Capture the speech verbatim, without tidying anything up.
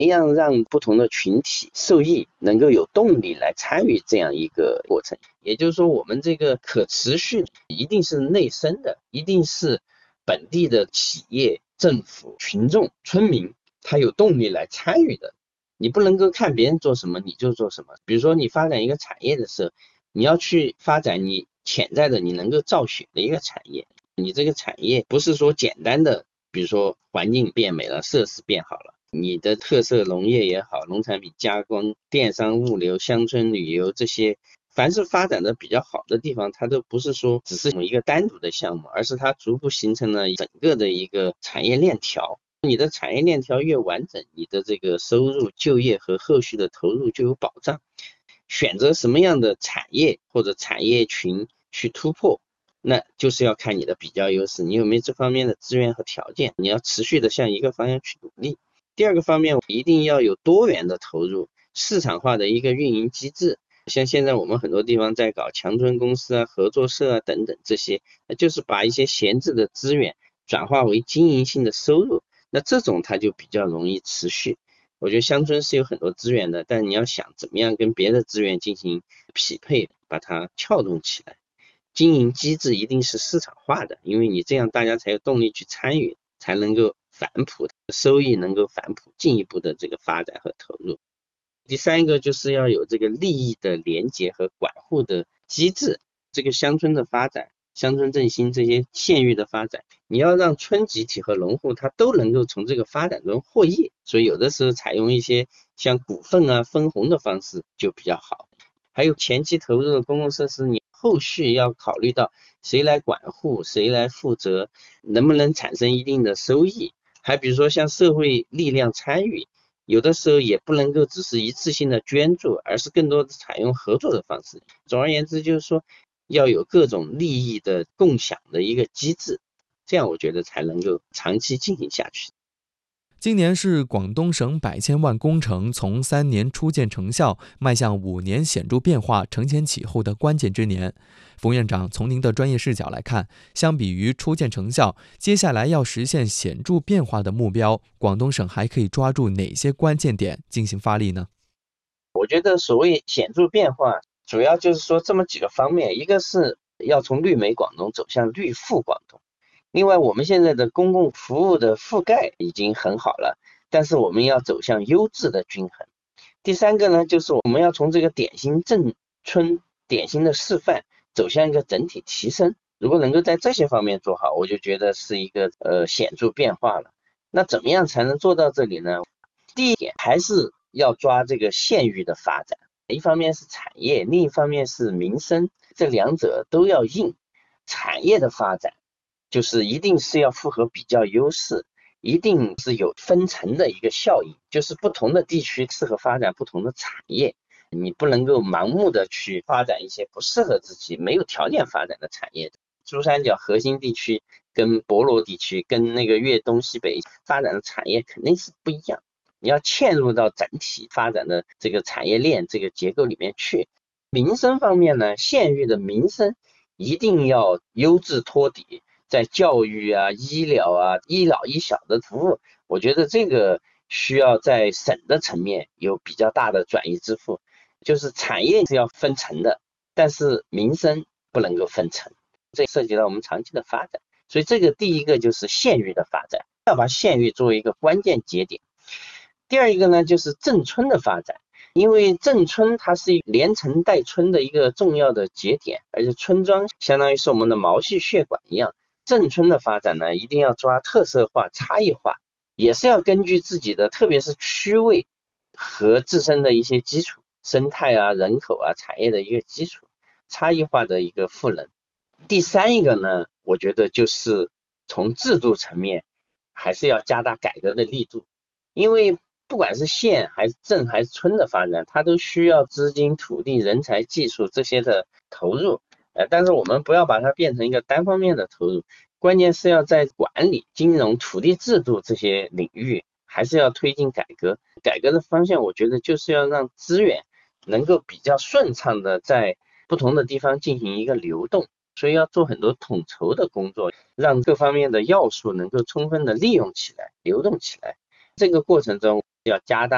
么样让不同的群体受益，能够有动力来参与这样一个过程。也就是说，我们这个可持续一定是内生的，一定是本地的企业、政府、群众、村民他有动力来参与的。你不能够看别人做什么你就做什么。比如说你发展一个产业的时候，你要去发展你潜在的你能够造血的一个产业。你这个产业不是说简单的，比如说环境变美了，设施变好了，你的特色农业也好，农产品加工、电商、物流、乡村旅游这些，凡是发展的比较好的地方，它都不是说只是一个单独的项目，而是它逐步形成了整个的一个产业链条。你的产业链条越完整，你的这个收入、就业和后续的投入就有保障。选择什么样的产业或者产业群去突破，那就是要看你的比较优势，你有没有这方面的资源和条件，你要持续的向一个方向去努力。第二个方面，一定要有多元的投入，市场化的一个运营机制。像现在我们很多地方在搞强村公司啊、合作社啊等等，这些就是把一些闲置的资源转化为经营性的收入，那这种它就比较容易持续。我觉得乡村是有很多资源的，但你要想怎么样跟别的资源进行匹配，把它撬动起来。经营机制一定是市场化的，因为你这样大家才有动力去参与，才能够反哺收益，能够反哺进一步的这个发展和投入。第三个就是要有这个利益的连结和管护的机制。这个乡村的发展、乡村振兴这些县域的发展，你要让村集体和农户他都能够从这个发展中获益，所以有的时候采用一些像股份啊、分红的方式就比较好。还有前期投入的公共设施，你后续要考虑到谁来管护、谁来负责，能不能产生一定的收益。还比如说像社会力量参与，有的时候也不能够只是一次性的捐助，而是更多的采用合作的方式。总而言之就是说要有各种利益的共享的一个机制，这样我觉得才能够长期进行下去。 今年是广东省百千万工程从三年初见成效，迈向五年显著变化承前启后的关键之年。冯院长，从您的专业视角来看，相比于初见成效，接下来要实现显著变化的目标，广东省还可以抓住哪些关键点进行发力呢？ 我觉得所谓显著变化，主要就是说这么几个方面，一个是要从绿美广东走向绿富广东。另外，我们现在的公共服务的覆盖已经很好了，但是我们要走向优质的均衡。第三个呢，就是我们要从这个典型镇村、典型的示范走向一个整体提升。如果能够在这些方面做好，我就觉得是一个呃显著变化了。那怎么样才能做到这里呢？第一点还是要抓这个县域的发展，一方面是产业，另一方面是民生，这两者都要硬。产业的发展就是一定是要符合比较优势，一定是有分层的一个效应，就是不同的地区适合发展不同的产业，你不能够盲目的去发展一些不适合自己、没有条件发展的产业。珠三角核心地区跟博罗地区跟那个粤东西北发展的产业肯定是不一样，你要嵌入到整体发展的这个产业链这个结构里面去。民生方面呢，县域的民生一定要优质托底，在教育啊、医疗啊、医老医小的服务，我觉得这个需要在省的层面有比较大的转移支付。就是产业是要分层的，但是民生不能够分层，这涉及到我们长期的发展。所以这个第一个就是县域的发展，要把县域作为一个关键节点。第二一个呢，就是镇村的发展，因为镇村它是连城带村的一个重要的节点，而且村庄相当于是我们的毛细血管一样。镇村的发展呢，一定要抓特色化、差异化，也是要根据自己的特别是区位和自身的一些基础生态啊、人口啊、产业的一个基础差异化的一个赋能。第三一个呢，我觉得就是从制度层面还是要加大改革的力度，因为不管是县还是镇还是村的发展，它都需要资金、土地、人才、技术这些的投入。呃，但是我们不要把它变成一个单方面的投入，关键是要在管理、金融、土地制度这些领域，还是要推进改革。改革的方向，我觉得就是要让资源能够比较顺畅的在不同的地方进行一个流动，所以要做很多统筹的工作，让各方面的要素能够充分的利用起来、流动起来。这个过程中要加大